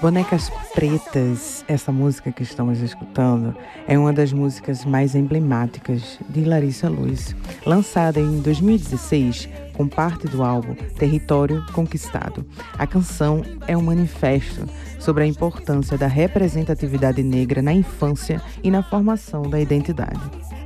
Bonecas Pretas, essa música que estamos escutando, é uma das músicas mais emblemáticas de Larissa Luz, lançada em 2016 com parte do álbum Território Conquistado. A canção é um manifesto sobre a importância da representatividade negra na infância e na formação da identidade.